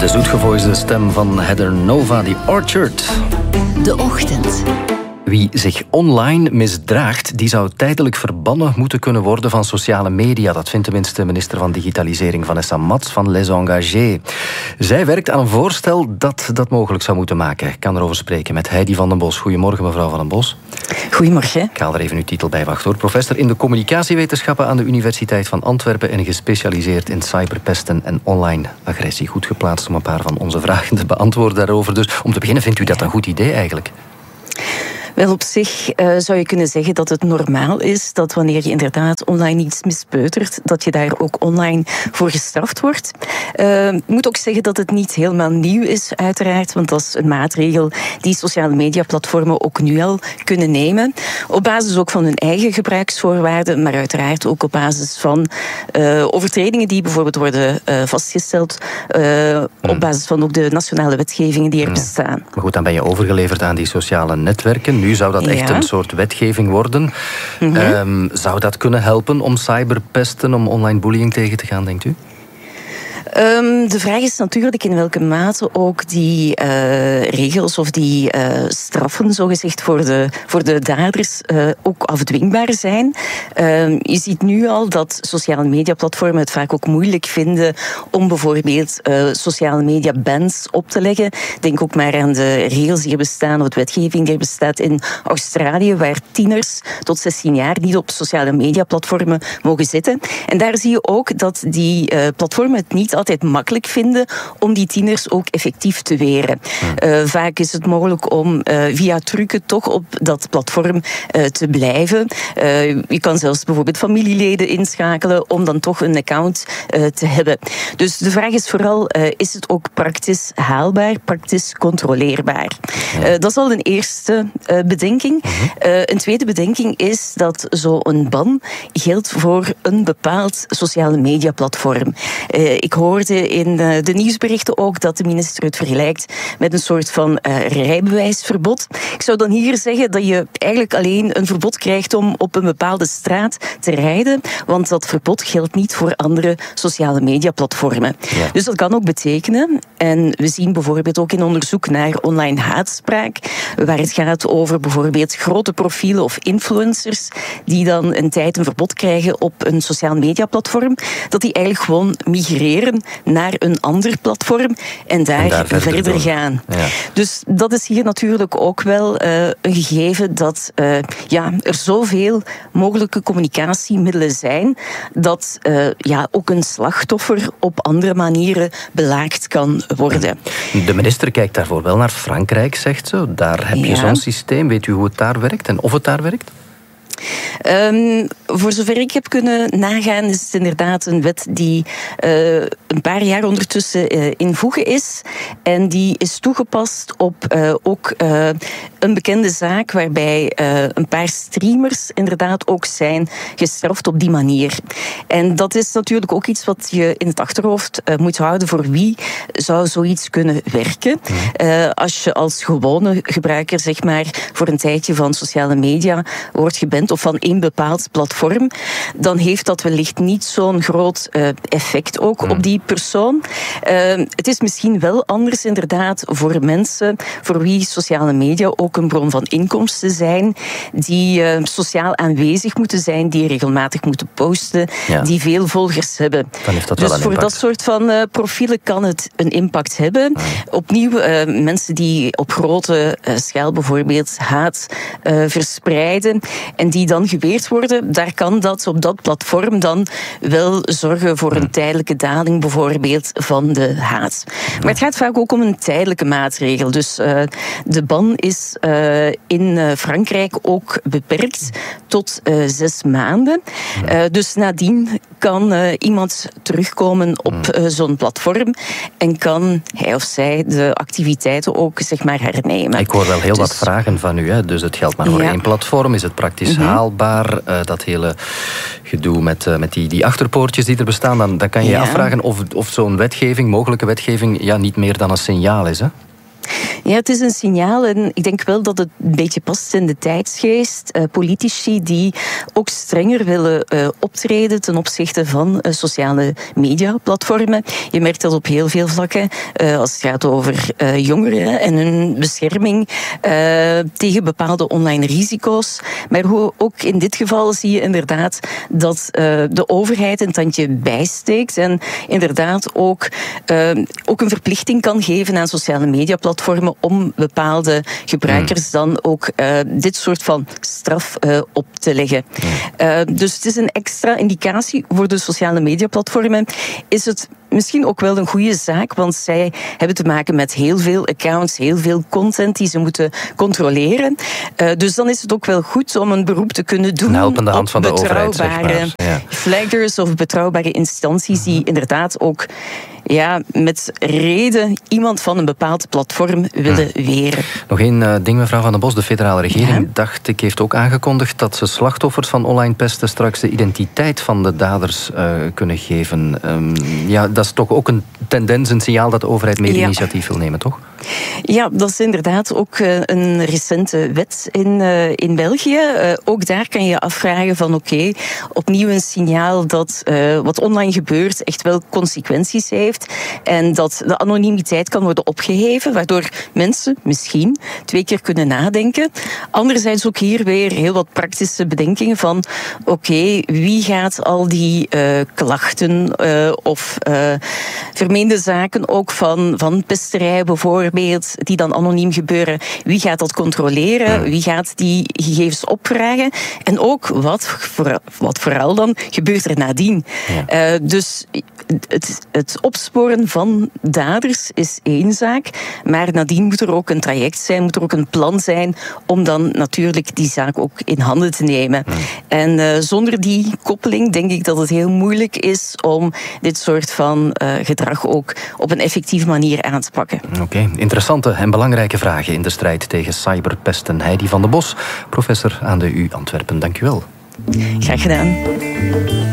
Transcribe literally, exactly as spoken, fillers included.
De zoetgevoisde stem van Heather Nova, The Orchard. De Ochtend. Wie zich online misdraagt, die zou tijdelijk verbannen moeten kunnen worden van sociale media. Dat vindt tenminste minister van Digitalisering Vanessa Mats van Les Engagés. Zij werkt aan een voorstel dat dat mogelijk zou moeten maken. Ik kan erover spreken met Heidi van den Bos. Goedemorgen, mevrouw van den Bos. Goedemorgen. Ik haal er even uw titel bij, wacht hoor. Professor in de communicatiewetenschappen aan de Universiteit van Antwerpen en gespecialiseerd in cyberpesten en online agressie. Goed geplaatst om een paar van onze vragen te beantwoorden daarover. Dus om te beginnen, vindt u dat een goed idee eigenlijk? Wel, op zich uh, zou je kunnen zeggen dat het normaal is dat wanneer je inderdaad online iets mispeutert, dat je daar ook online voor gestraft wordt. Uh, ik moet ook zeggen dat het niet helemaal nieuw is, uiteraard, want dat is een maatregel die sociale mediaplatformen ook nu al kunnen nemen. Op basis ook van hun eigen gebruiksvoorwaarden, maar uiteraard ook op basis van uh, overtredingen die bijvoorbeeld worden uh, vastgesteld, uh, op basis van ook de nationale wetgevingen die er bestaan. Maar goed, dan ben je overgeleverd aan die sociale netwerken. Nu zou dat echt ja. een soort wetgeving worden. Mm-hmm. Um, zou dat kunnen helpen om cyberpesten, om online bullying tegen te gaan, denkt u? Um, de vraag is natuurlijk in welke mate ook die uh, regels of die uh, straffen, zogezegd, voor de, voor de daders uh, ook afdwingbaar zijn. Uh, je ziet nu al dat sociale mediaplatformen het vaak ook moeilijk vinden om bijvoorbeeld uh, sociale media bans op te leggen. Denk ook maar aan de regels die er bestaan, of de wetgeving die er bestaat in Australië, waar tieners tot zestien jaar niet op sociale mediaplatformen mogen zitten. En daar zie je ook dat die uh, platformen het niet altijd makkelijk vinden om die tieners ook effectief te weren. Uh, vaak is het mogelijk om uh, via trucken toch op dat platform uh, te blijven. Uh, je kan zelfs bijvoorbeeld familieleden inschakelen om dan toch een account uh, te hebben. Dus de vraag is vooral, uh, is het ook praktisch haalbaar, praktisch controleerbaar? Uh, dat is al een eerste uh, bedenking. Uh, een tweede bedenking is dat zo'n ban geldt voor een bepaald sociale mediaplatform. Uh, ik hoorde in de nieuwsberichten ook dat de minister het vergelijkt met een soort van uh, rijbewijsverbod. Ik zou dan hier zeggen dat je eigenlijk alleen een verbod krijgt om op een bepaalde straat te rijden, want dat verbod geldt niet voor andere sociale mediaplatformen. Ja. Dus dat kan ook betekenen, en we zien bijvoorbeeld ook in onderzoek naar online haatspraak, waar het gaat over bijvoorbeeld grote profielen of influencers die dan een tijd een verbod krijgen op een sociaal mediaplatform, dat die eigenlijk gewoon migreren naar een ander platform en daar, en daar verder, verder gaan. Ja. Dus dat is hier natuurlijk ook wel uh, een gegeven dat uh, ja, er zoveel mogelijke communicatiemiddelen zijn dat uh, ja, ook een slachtoffer op andere manieren belaagd kan worden. De minister kijkt daarvoor wel naar Frankrijk, zegt ze. Daar heb je ja. zo'n systeem. Weet u hoe het daar werkt en of het daar werkt? Um, voor zover ik heb kunnen nagaan, is het inderdaad een wet die uh, een paar jaar ondertussen uh, in voege is. En die is toegepast op uh, ook uh, een bekende zaak waarbij uh, een paar streamers inderdaad ook zijn gestraft op die manier. En dat is natuurlijk ook iets wat je in het achterhoofd uh, moet houden. Voor wie zou zoiets kunnen werken? Uh, als je als gewone gebruiker, zeg maar, voor een tijdje van sociale media wordt geband of van een bepaald platform, dan heeft dat wellicht niet zo'n groot uh, effect ook mm. op die persoon. Uh, het is misschien wel anders inderdaad voor mensen voor wie sociale media ook een bron van inkomsten zijn, die uh, sociaal aanwezig moeten zijn, die regelmatig moeten posten, ja. die veel volgers hebben. Dan heeft dat dus wel een voor impact. Dat soort van uh, profielen kan het een impact hebben. Mm. Opnieuw, uh, mensen die op grote uh, schaal bijvoorbeeld haat uh, verspreiden en die dan geweerd worden, daar kan dat op dat platform dan wel zorgen voor een tijdelijke daling bijvoorbeeld van de haat. Maar het gaat vaak ook om een tijdelijke maatregel. Dus uh, de ban is uh, in uh, Frankrijk ook beperkt tot uh, zes maanden. Uh, dus nadien kan uh, iemand terugkomen op uh, zo'n platform en kan hij of zij de activiteiten ook, zeg maar, hernemen. Ik hoor wel heel dus, wat vragen van u. Hè? Dus het geldt maar voor ja. één platform. Is het praktisch mm-hmm. haalbaar? Uh, dat hele gedoe met, uh, met die, die achterpoortjes die er bestaan, dan, dan kan je je ja. afvragen of, of zo'n wetgeving, mogelijke wetgeving, ja, niet meer dan een signaal is, hè? Ja, het is een signaal en ik denk wel dat het een beetje past in de tijdsgeest. Uh, politici die ook strenger willen uh, optreden ten opzichte van uh, sociale mediaplatformen. Je merkt dat op heel veel vlakken, uh, als het gaat over uh, jongeren en hun bescherming uh, tegen bepaalde online risico's. Maar hoe, ook in dit geval zie je inderdaad dat uh, de overheid een tandje bijsteekt en inderdaad ook, uh, ook een verplichting kan geven aan sociale mediaplatformen om bepaalde gebruikers dan ook uh, dit soort van straf uh, op te leggen. Uh, dus het is een extra indicatie voor de sociale mediaplatformen. Is het misschien ook wel een goede zaak, want zij hebben te maken met heel veel accounts, heel veel content die ze moeten controleren. Uh, dus dan is het ook wel goed om een beroep te kunnen doen een helpende hand van de overheid, zeg maar. Ja. Flaggers of betrouwbare instanties die inderdaad ook ja, met reden iemand van een bepaald platform willen hmm. weren. Nog één uh, ding, mevrouw Van den Bos. De federale regering, ja? dacht ik, heeft ook aangekondigd dat ze slachtoffers van online pesten straks de identiteit van de daders uh, kunnen geven. Um, ja, dat is toch ook een tendens, een signaal dat de overheid meer ja. initiatief wil nemen, toch? Ja, dat is inderdaad ook uh, een recente wet in, uh, in België. Uh, ook daar kan je je afvragen van oké, okay, opnieuw een signaal dat uh, wat online gebeurt echt wel consequenties heeft en dat de anonimiteit kan worden opgeheven, waardoor mensen misschien twee keer kunnen nadenken. Anderzijds ook hier weer heel wat praktische bedenkingen van oké, okay, wie gaat al die uh, klachten uh, of uh, vermeende zaken ook van, van pesterij bijvoorbeeld, die dan anoniem gebeuren, wie gaat dat controleren? Wie gaat die gegevens opvragen? En ook, wat, voor, wat vooral dan, gebeurt er nadien? Ja. Uh, dus het, het opsporen van daders is één zaak, maar nadien moet er ook een traject zijn, moet er ook een plan zijn om dan natuurlijk die zaak ook in handen te nemen. Ja. En uh, zonder die koppeling denk ik dat het heel moeilijk is om dit soort van uh, gedrag ook op een effectieve manier aan te pakken. Oké. Okay. Interessante en belangrijke vragen in de strijd tegen cyberpesten. Heidi van den Bos, professor aan de U Antwerpen. Dank u wel. Graag gedaan.